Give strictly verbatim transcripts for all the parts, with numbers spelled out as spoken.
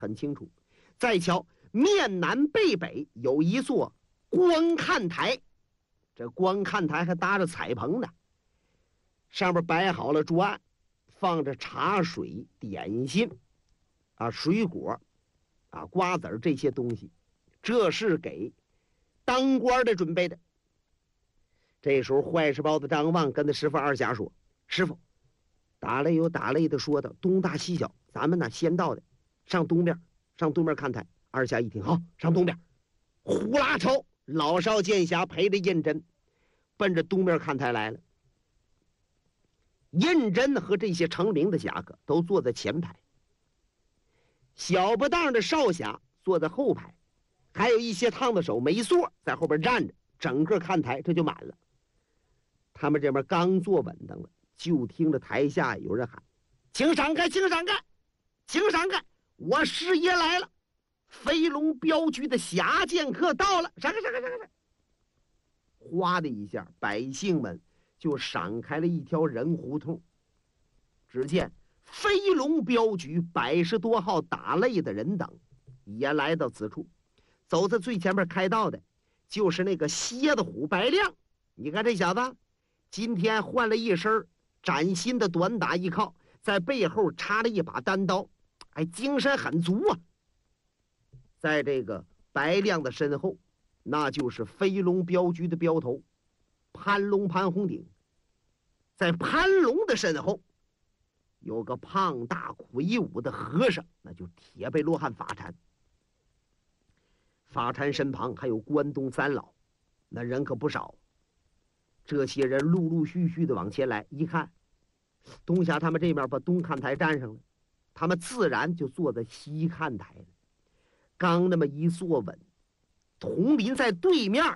很清楚。再瞧面南背北有一座观看台，这观看台还搭着彩棚呢，上面摆好了桌案，放着茶水、点心啊、水果啊、瓜子这些东西，这是给当官的准备的。这时候坏事包子张望跟他师傅二侠说：“师傅，打擂有打擂的说的，东大西小，咱们呢先到的，上东边，上东边看台。”二侠一听，好，上东边。呼啦超老少剑侠陪着胤禛奔着东边看台来了。胤禛和这些成名的侠客都坐在前排，小不当的少侠坐在后排，还有一些烫的手没座在后边站着，整个看台这就满了。他们这边刚坐稳当了，就听着台下有人喊：“请闪开，请闪开，请闪开！我师爷来了！飞龙镖局的侠剑客到了！闪开，闪开，闪开！”闪开哗的一下，百姓们就闪开了一条人胡同。只见飞龙镖局百十多号打擂的人等也来到此处。走在最前面开道的就是那个蝎子虎白亮。你看这小子今天换了一身崭新的短打衣靠，在背后插了一把单刀，哎，精神很足啊。在这个白亮的身后，那就是飞龙镖局的镖头潘龙潘红顶。在潘龙的身后有个胖大魁梧的和尚，那就是铁背罗汉法禅。法禅身旁还有关东三老，那人可不少。这些人陆陆续续的往前来，一看东侠他们这边把东看台占上了，他们自然就坐在西看台了。刚那么一坐稳，佟林在对面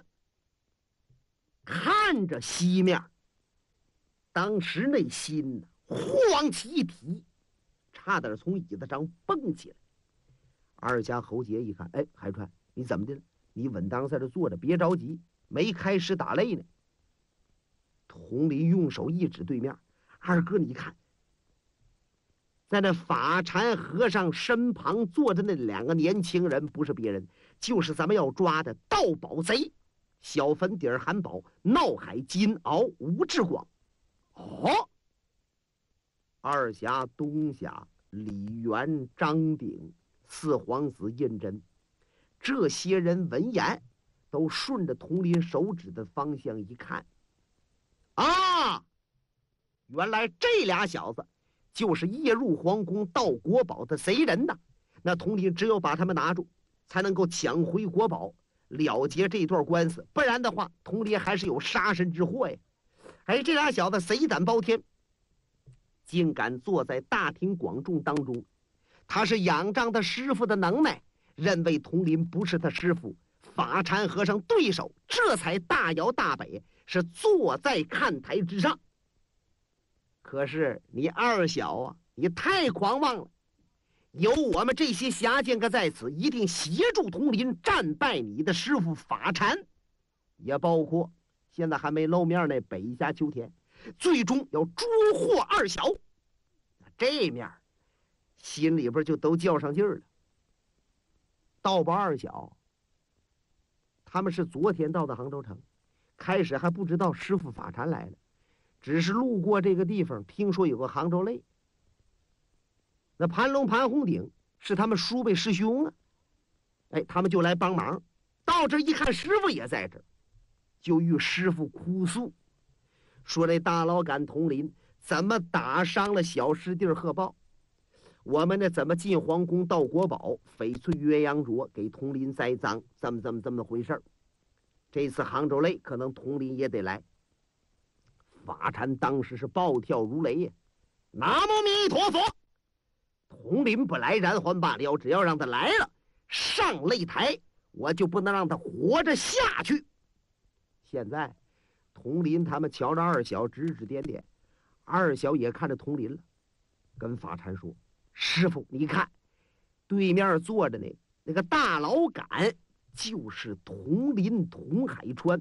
看着西面，当时那心呢忽往起一提，差点从椅子上蹦起来。二家侯杰一看，哎，海川，你怎么的了？你稳当在这坐着，别着急，没开始打擂呢。佟林用手一指对面，二哥你看，在那法禅和尚身旁坐着那两个年轻人，不是别人，就是咱们要抓的盗宝贼小粉底儿韩宝、闹海金鳌、吴志广。哦，二侠、东侠、李元、张鼎、四皇子胤禛，这些人闻言都顺着佟林手指的方向一看，啊，原来这俩小子就是夜入皇宫盗国宝的贼人呐！那佟林只有把他们拿住，才能够抢回国宝，了结这段官司，不然的话，佟林还是有杀身之祸呀！哎，这俩小子贼胆包天，竟敢坐在大庭广众当中，他是仰仗他师傅的能耐，认为佟林不是他师傅法禅和尚对手，这才大摇大摆，是坐在看台之上。可是你二小啊，你太狂妄了！有我们这些侠剑客在此，一定协助佟林战败你的师傅法禅，也包括现在还没露面那北下秋田，最终要捉获二小。这面心里边就都较上劲儿了。盗宝二小他们是昨天到的杭州城，开始还不知道师傅法禅来了，只是路过这个地方，听说有个杭州擂。那盘龙盘红顶是他们叔辈师兄啊，哎，他们就来帮忙。到这一看，师傅也在这儿，就与师傅哭诉，说那大老杆佟林怎么打伤了小师弟贺豹，我们呢怎么进皇宫盗国宝，翡翠鸳鸯镯给佟林栽赃，这么这么这么回事儿。这次杭州擂可能佟林也得来。法禅当时是暴跳如雷呀，南无弥陀佛！佟林不来然还罢了，只要让他来了，上擂台我就不能让他活着下去。现在佟林他们瞧着二小指指点点，二小也看着佟林了，跟法禅说：“师傅，你看对面坐着那那个大老杆，就是佟林佟海川。”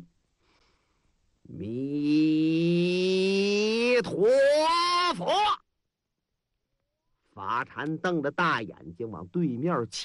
弥陀佛！ 法禅瞪着大眼睛往对面